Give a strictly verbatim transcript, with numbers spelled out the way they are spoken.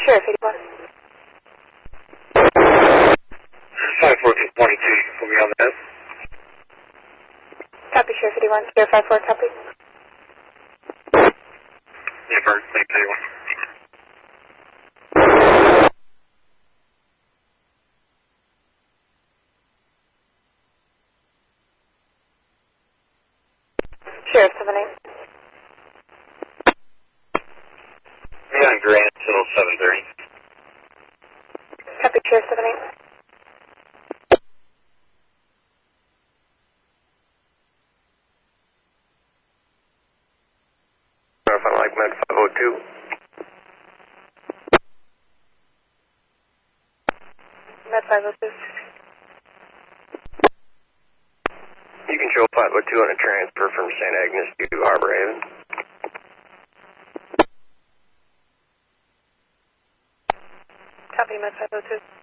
Sheriff eighty-one. five four two twenty-two, you can put me on that. Copy, Sheriff eighty-one. Sierra five four, copy. Yeah, Bird, thanks, eighty-one. Sheriff seven eight. Yeah, on Grand till seven thirty. Copy, Sheriff seven eight. If I like Med five oh two. Med five oh two. You can show five oh two on a transfer from Saint Agnes to Harbor Haven. Copy, Med five oh two.